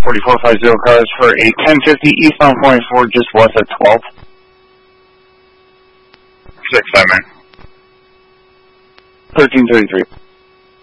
4450 cars for a 1050 eastbound point 4 just west of 12. 6, man. 1333.